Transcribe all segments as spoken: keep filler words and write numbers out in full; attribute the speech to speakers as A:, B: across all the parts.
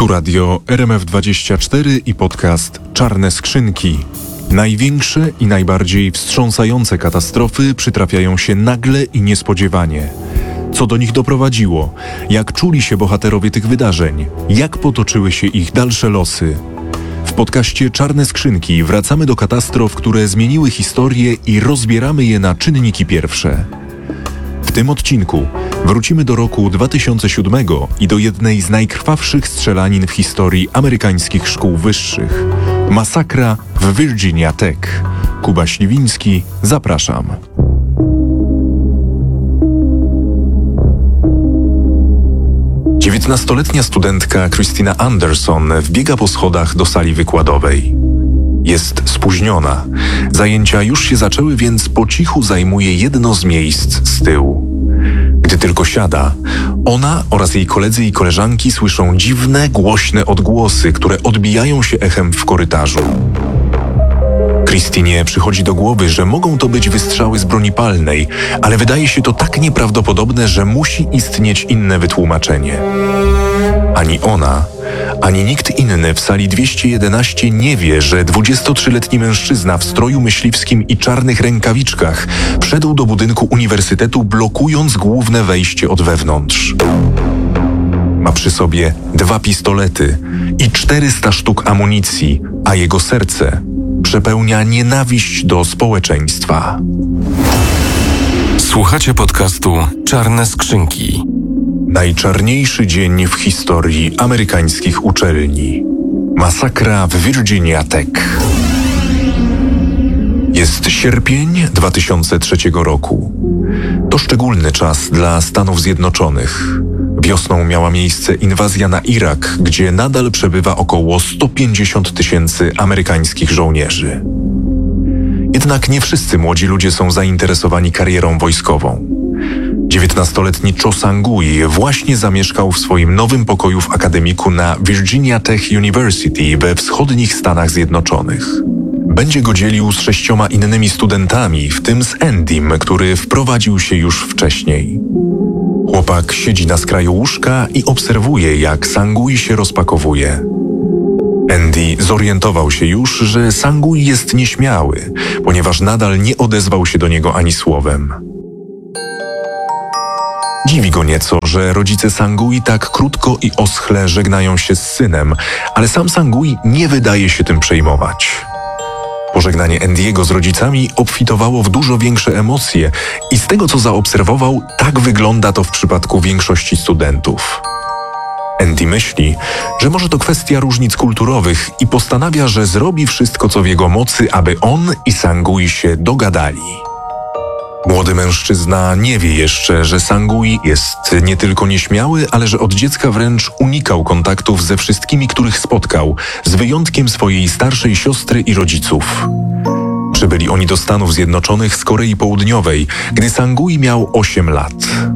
A: Radio R M F dwadzieścia cztery i podcast Czarne Skrzynki. Największe i najbardziej wstrząsające katastrofy przytrafiają się nagle i niespodziewanie. Co do nich doprowadziło? Jak czuli się bohaterowie tych wydarzeń? Jak potoczyły się ich dalsze losy? W podcaście Czarne Skrzynki wracamy do katastrof, które zmieniły historię i rozbieramy je na czynniki pierwsze. W tym odcinku wrócimy do roku dwa tysiące siódmego i do jednej z najkrwawszych strzelanin w historii amerykańskich szkół wyższych. Masakra w Virginia Tech. Kuba Śliwiński, zapraszam. dziewiętnastoletnia studentka Christina Anderson wbiega po schodach do sali wykładowej. Jest spóźniona. Zajęcia już się zaczęły, więc po cichu zajmuje jedno z miejsc z tyłu. Gdy tylko siada, ona oraz jej koledzy i koleżanki słyszą dziwne, głośne odgłosy, które odbijają się echem w korytarzu. Christinie przychodzi do głowy, że mogą to być wystrzały z broni palnej, ale wydaje się to tak nieprawdopodobne, że musi istnieć inne wytłumaczenie. Ani ona, ani nikt inny w sali dwieście jedenaście nie wie, że dwudziestotrzyletni mężczyzna w stroju myśliwskim i czarnych rękawiczkach wszedł do budynku uniwersytetu, blokując główne wejście od wewnątrz. Ma przy sobie dwa pistolety i czterysta sztuk amunicji, a jego serce przepełnia nienawiść do społeczeństwa.
B: Słuchacie podcastu Czarne Skrzynki.
A: Najczarniejszy dzień w historii amerykańskich uczelni. Masakra w Virginia Tech. Jest sierpień dwa tysiące trzeciego roku. To szczególny czas dla Stanów Zjednoczonych. Wiosną miała miejsce inwazja na Irak, gdzie nadal przebywa około sto pięćdziesiąt tysięcy amerykańskich żołnierzy. Jednak nie wszyscy młodzi ludzie są zainteresowani karierą wojskową. dziewiętnastoletni Cho Sang-ui właśnie zamieszkał w swoim nowym pokoju w akademiku na Virginia Tech University we wschodnich Stanach Zjednoczonych. Będzie go dzielił z sześcioma innymi studentami, w tym z Andym, który wprowadził się już wcześniej. Chłopak siedzi na skraju łóżka i obserwuje, jak Sang-ui się rozpakowuje. Andy zorientował się już, że Sang-ui jest nieśmiały, ponieważ nadal nie odezwał się do niego ani słowem. Dziwi go nieco, że rodzice Sang-ui tak krótko i oschle żegnają się z synem, ale sam Sang-ui nie wydaje się tym przejmować. Pożegnanie Andy'ego z rodzicami obfitowało w dużo większe emocje i z tego, co zaobserwował, tak wygląda to w przypadku większości studentów. Andy myśli, że może to kwestia różnic kulturowych i postanawia, że zrobi wszystko, co w jego mocy, aby on i Sang-ui się dogadali. Młody mężczyzna nie wie jeszcze, że Sang-ui jest nie tylko nieśmiały, ale że od dziecka wręcz unikał kontaktów ze wszystkimi, których spotkał, z wyjątkiem swojej starszej siostry i rodziców. Przybyli oni do Stanów Zjednoczonych z Korei Południowej, gdy Sang-ui miał osiem lat.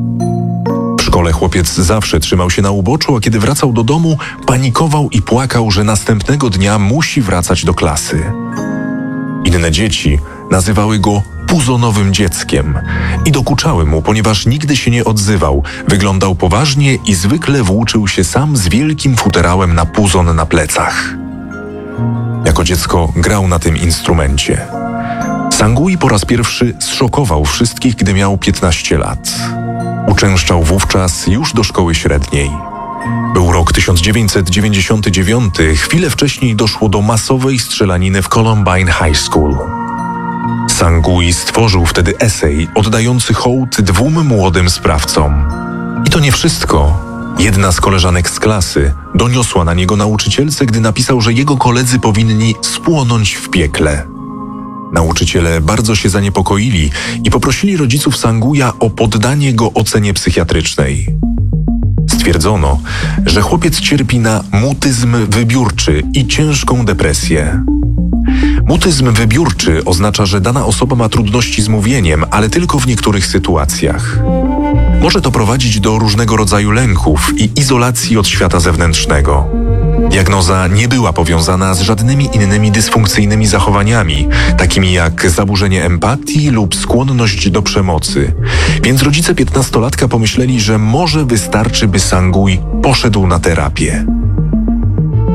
A: W szkole chłopiec zawsze trzymał się na uboczu, a kiedy wracał do domu, panikował i płakał, że następnego dnia musi wracać do klasy. Inne dzieci nazywały go puzonowym dzieckiem i dokuczały mu, ponieważ nigdy się nie odzywał, wyglądał poważnie i zwykle włóczył się sam z wielkim futerałem na puzon na plecach. Jako dziecko grał na tym instrumencie. Sang-ui po raz pierwszy zszokował wszystkich, gdy miał piętnaście lat. Uczęszczał wówczas już do szkoły średniej. Był rok tysiąc dziewięćset dziewięćdziesiąty dziewiąty, chwilę wcześniej doszło do masowej strzelaniny w Columbine High School. Sang-ui stworzył wtedy esej oddający hołd dwóm młodym sprawcom. I to nie wszystko. Jedna z koleżanek z klasy doniosła na niego nauczycielce, gdy napisał, że jego koledzy powinni spłonąć w piekle. Nauczyciele bardzo się zaniepokoili i poprosili rodziców Sang-uia o poddanie go ocenie psychiatrycznej. Stwierdzono, że chłopiec cierpi na mutyzm wybiórczy i ciężką depresję. Mutyzm wybiórczy oznacza, że dana osoba ma trudności z mówieniem, ale tylko w niektórych sytuacjach. Może to prowadzić do różnego rodzaju lęków i izolacji od świata zewnętrznego. Diagnoza nie była powiązana z żadnymi innymi dysfunkcyjnymi zachowaniami, takimi jak zaburzenie empatii lub skłonność do przemocy, więc rodzice piętnastolatka pomyśleli, że może wystarczy, by Sang-ui poszedł na terapię.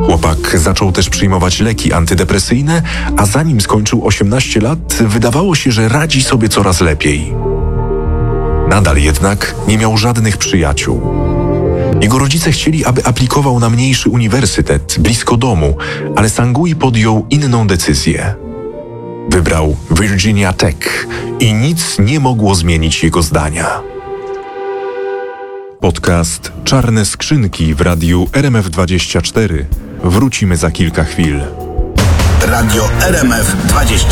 A: Chłopak zaczął też przyjmować leki antydepresyjne, a zanim skończył osiemnaście lat, wydawało się, że radzi sobie coraz lepiej. Nadal jednak nie miał żadnych przyjaciół. Jego rodzice chcieli, aby aplikował na mniejszy uniwersytet blisko domu, ale Sangui podjął inną decyzję. Wybrał Virginia Tech i nic nie mogło zmienić jego zdania. Podcast Czarne Skrzynki w radiu R M F dwadzieścia cztery. Wrócimy za kilka chwil.
C: Radio R M F dwadzieścia